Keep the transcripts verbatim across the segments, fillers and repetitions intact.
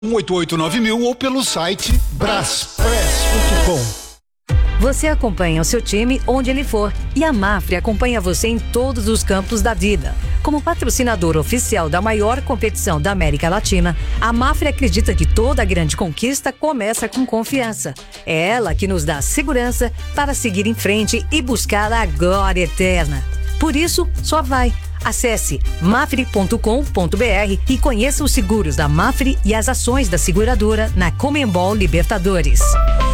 um oito oito nove mil ou pelo site braspress ponto com. Você acompanha o seu time onde ele for e a Mafre acompanha você em todos os campos da vida. Como patrocinador oficial da maior competição da América Latina, a Mafre acredita que toda grande conquista começa com confiança. É ela que nos dá segurança para seguir em frente e buscar a glória eterna. Por isso, só vai. Acesse mafre ponto com ponto br e conheça os seguros da Mafre e as ações da seguradora na Conmebol Libertadores.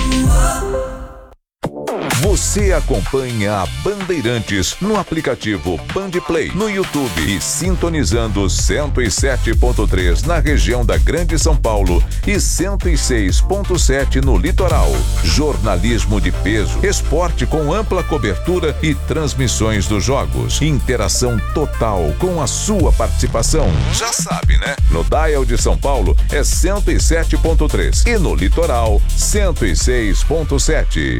Você acompanha a Bandeirantes no aplicativo Bandplay, no YouTube e sintonizando cento e sete ponto três na região da Grande São Paulo e cento e seis ponto sete no litoral. Jornalismo de peso, esporte com ampla cobertura e transmissões dos jogos. Interação total com a sua participação. Já sabe, né? No dial de São Paulo é cento e sete ponto três e no litoral cento e seis ponto sete.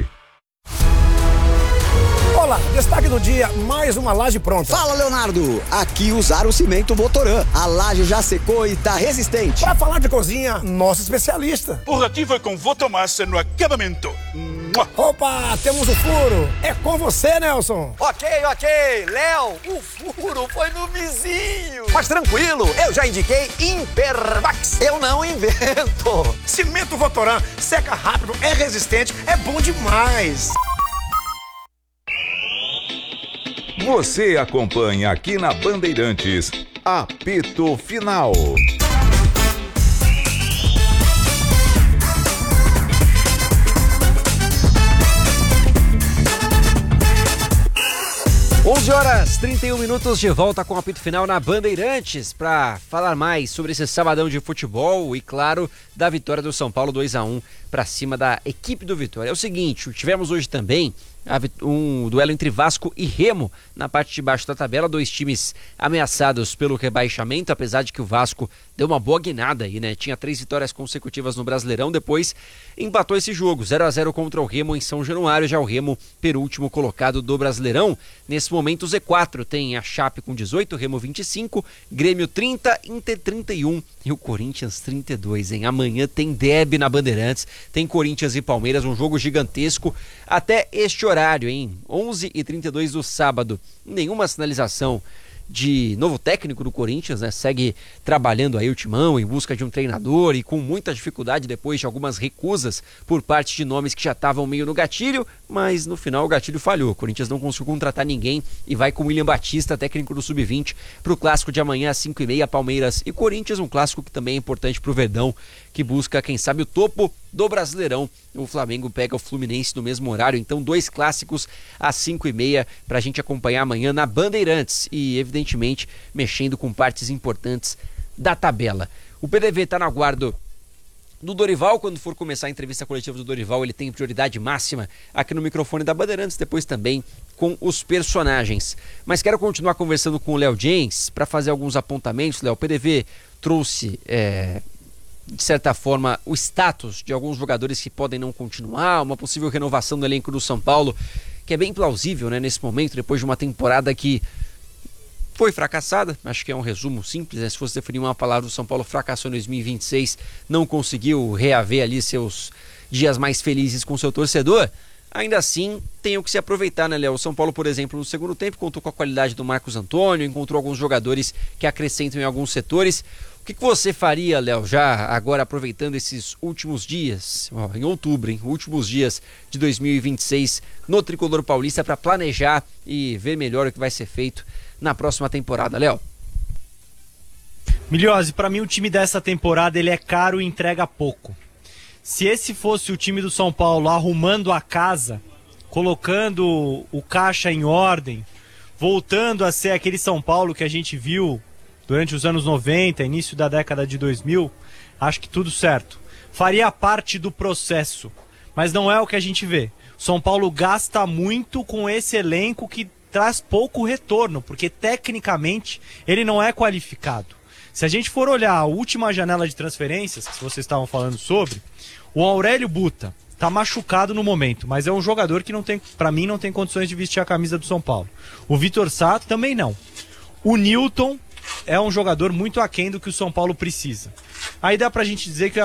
Olá, destaque do dia, mais uma laje pronta. Fala, Leonardo, aqui usaram o cimento Votoran. A laje já secou e tá resistente. Para falar de cozinha, nosso especialista. O aqui foi com Votomassa no acabamento. Opa, temos o furo. É com você, Nelson. Ok, ok. Léo, o furo foi no vizinho. Mas tranquilo, eu já indiquei Impervax. Eu não invento. Cimento Votoran, seca rápido, é resistente, é bom demais. Você acompanha aqui na Bandeirantes, apito final. onze horas, trinta e um minutos, de volta com o apito final na Bandeirantes para falar mais sobre esse sabadão de futebol e, claro, da vitória do São Paulo dois a um para cima da equipe do Vitória. É o seguinte, tivemos hoje também um duelo entre Vasco e Remo na parte de baixo da tabela, dois times ameaçados pelo rebaixamento, apesar de que o Vasco deu uma boa guinada aí, né? Tinha três vitórias consecutivas no Brasileirão, depois empatou esse jogo, zero a zero contra o Remo em São Januário, já o Remo penúltimo colocado do Brasileirão. Nesse momento o Z quatro tem a Chape com dezoito, Remo vinte e cinco, Grêmio trinta, Inter trinta e um e o Corinthians trinta e dois, hein? Amanhã tem derby na Bandeirantes, tem Corinthians e Palmeiras, um jogo gigantesco até este horário, hein? onze e trinta e dois do sábado. Nenhuma sinalização de novo técnico do Corinthians, né? Segue trabalhando aí o timão em busca de um treinador e com muita dificuldade depois de algumas recusas por parte de nomes que já estavam meio no gatilho, mas no final o gatilho falhou. O Corinthians não conseguiu contratar ninguém e vai com o William Batista, técnico do sub vinte, para o clássico de amanhã às cinco e meia, Palmeiras e Corinthians, um clássico que também é importante para o Verdão, que busca, quem sabe, o topo do Brasileirão. O Flamengo pega o Fluminense no mesmo horário, então dois clássicos às cinco e meia para a gente acompanhar amanhã na Bandeirantes e, evidentemente, mexendo com partes importantes da tabela. O P D V está no aguardo do Dorival. Quando for começar a entrevista coletiva do Dorival, ele tem prioridade máxima aqui no microfone da Bandeirantes, depois também com os personagens. Mas quero continuar conversando com o Léo James para fazer alguns apontamentos. Léo, o P D V trouxe... É... de certa forma, o status de alguns jogadores que podem não continuar, uma possível renovação do elenco do São Paulo, que é bem plausível, né, nesse momento, depois de uma temporada que foi fracassada. Acho que é um resumo simples, né? Se fosse definir uma palavra, o São Paulo fracassou em dois mil e vinte e seis, não conseguiu reaver ali seus dias mais felizes com seu torcedor. Ainda assim, tem o que se aproveitar, né, Léo? O São Paulo, por exemplo, no segundo tempo, contou com a qualidade do Marcos Antônio, encontrou alguns jogadores que acrescentam em alguns setores. O que, que você faria, Léo, já agora aproveitando esses últimos dias, ó, em outubro, hein, últimos dias de dois mil e vinte e seis no Tricolor Paulista, para planejar e ver melhor o que vai ser feito na próxima temporada, Léo? Milhose, para mim o time dessa temporada ele é caro e entrega pouco. Se esse fosse o time do São Paulo arrumando a casa, colocando o caixa em ordem, voltando a ser aquele São Paulo que a gente viu durante os anos noventa, início da década de dois mil, acho que tudo certo. Faria parte do processo, mas não é o que a gente vê. São Paulo gasta muito com esse elenco que traz pouco retorno, porque tecnicamente ele não é qualificado. Se a gente for olhar a última janela de transferências, que vocês estavam falando sobre, o Aurélio Buta tá machucado no momento, mas é um jogador que não tem, para mim, não tem condições de vestir a camisa do São Paulo. O Vitor Sá também não. O Newton é um jogador muito aquém do que o São Paulo precisa. Aí dá pra gente dizer que